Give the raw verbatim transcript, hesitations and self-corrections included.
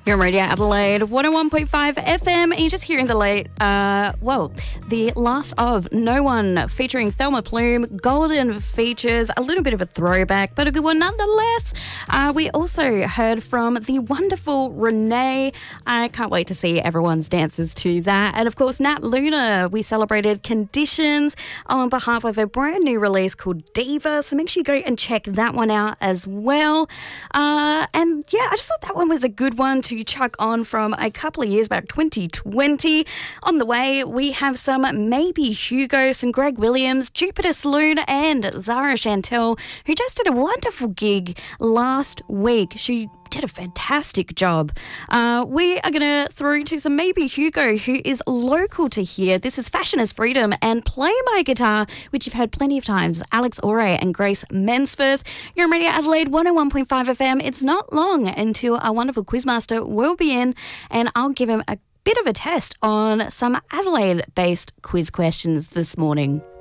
You're on Radio Adelaide, one oh one point five F M, and you're just hearing the late, uh, well, the last of No One featuring Thelma Plume, Golden Features, a little bit of a throwback, but a good one nonetheless. Uh, we also heard from the wonderful Renee. I can't wait to see everyone's dances to that. And of course, Nat Luna, we celebrated Conditions on behalf of a brand new release called Diva, so make sure you go and check that one out as well. Uh, and yeah, I just thought that one was a good one to chuck on from a couple of years back, twenty twenty. On the way, we have some Maybe Hugo, some Greg Williams, Jupiter Saloon, and Zara Chantel, who just did a wonderful gig last week. She did a fantastic job. Uh, we are going to throw to some Maybe Hugo, who is local to here. This is Fashion is Freedom and Play My Guitar, which you've heard plenty of times. Alex Ore and Grace Mensforth. You're on Radio Adelaide, one oh one point five F M. It's not long until our wonderful quizmaster will be in, and I'll give him a bit of a test on some Adelaide-based quiz questions this morning.